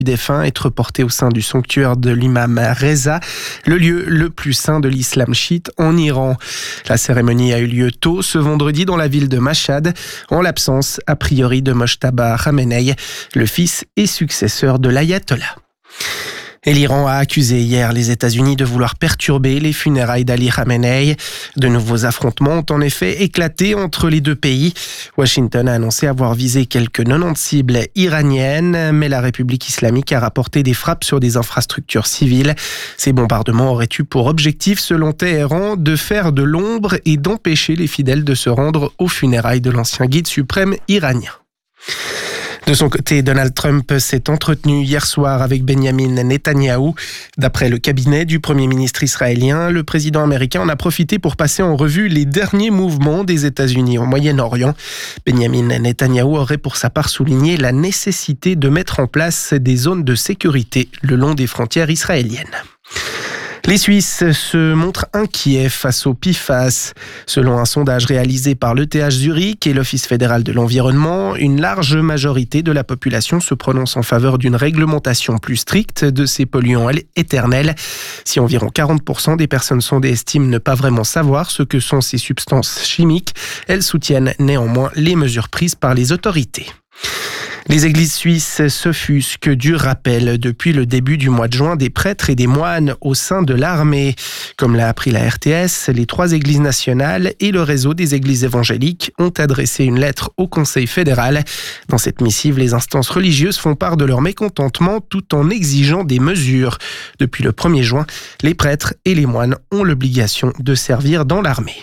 défunt être porté au sein du sanctuaire de l'imam Reza, le lieu le plus saint de l'islam chiite en Iran. La cérémonie a eu lieu tôt ce vendredi dans la ville de Mashhad, en l'absence a priori de Mojtaba Khamenei, le fils et successeur de l'ayatollah. Et l'Iran a accusé hier les États-Unis de vouloir perturber les funérailles d'Ali Khamenei. De nouveaux affrontements ont en effet éclaté entre les deux pays. Washington a annoncé avoir visé quelques 90 cibles iraniennes, mais la République islamique a rapporté des frappes sur des infrastructures civiles. Ces bombardements auraient eu pour objectif, selon Téhéran, de faire de l'ombre et d'empêcher les fidèles de se rendre aux funérailles de l'ancien guide suprême iranien. De son côté, Donald Trump s'est entretenu hier soir avec Benjamin Netanyahou. D'après le cabinet du Premier ministre israélien, le président américain en a profité pour passer en revue les derniers mouvements des États-Unis au Moyen-Orient. Benjamin Netanyahou aurait pour sa part souligné la nécessité de mettre en place des zones de sécurité le long des frontières israéliennes. Les Suisses se montrent inquiets face au PFAS. Selon un sondage réalisé par l'ETH Zurich et l'Office fédéral de l'environnement, une large majorité de la population se prononce en faveur d'une réglementation plus stricte de ces polluants éternels. Si environ 40% des personnes sondées estiment ne pas vraiment savoir ce que sont ces substances chimiques, elles soutiennent néanmoins les mesures prises par les autorités. Les églises suisses s'offusquent du rappel depuis le début du mois de juin des prêtres et des moines au sein de l'armée. Comme l'a appris la RTS, les 3 églises nationales et le réseau des églises évangéliques ont adressé une lettre au Conseil fédéral. Dans cette missive, les instances religieuses font part de leur mécontentement tout en exigeant des mesures. Depuis le 1er juin, les prêtres et les moines ont l'obligation de servir dans l'armée.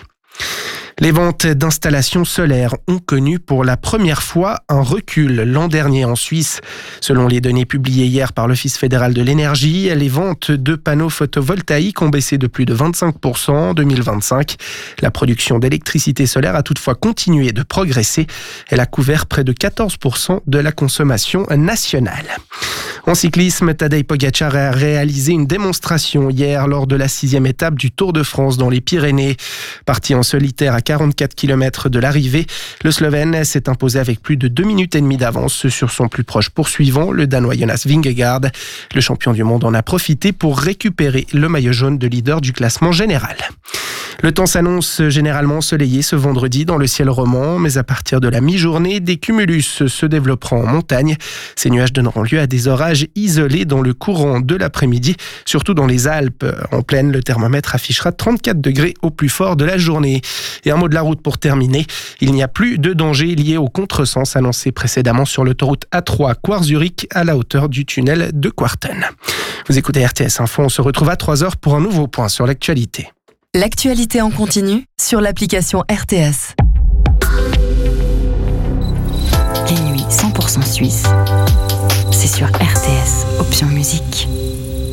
Les ventes d'installations solaires ont connu pour la première fois un recul l'an dernier en Suisse. Selon les données publiées hier par l'Office fédéral de l'énergie, les ventes de panneaux photovoltaïques ont baissé de plus de 25% en 2025. La production d'électricité solaire a toutefois continué de progresser. Elle a couvert près de 14% de la consommation nationale. En cyclisme, Tadej Pogačar a réalisé une démonstration hier lors de la 6e étape du Tour de France dans les Pyrénées. Parti en solitaire à 44 km de l'arrivée, le Slovène s'est imposé avec plus de 2 minutes et demie d'avance sur son plus proche poursuivant, le Danois Jonas Vingegaard. Le champion du monde en a profité pour récupérer le maillot jaune de leader du classement général. Le temps s'annonce généralement ensoleillé ce vendredi dans le ciel roman, mais à partir de la mi-journée, des cumulus se développeront en montagne. Ces nuages donneront lieu à des orages isolés dans le courant de l'après-midi, surtout dans les Alpes. En plaine, le thermomètre affichera 34 degrés au plus fort de la journée. Et un mot de la route pour terminer. Il n'y a plus de danger lié au contresens annoncé précédemment sur l'autoroute A3 Coire-Zurich à la hauteur du tunnel de Quarten. Vous écoutez RTS Info, on se retrouve à 3h pour un nouveau point sur l'actualité. L'actualité en continu sur l'application RTS. Les nuits 100% suisses, c'est sur RTS, option musique.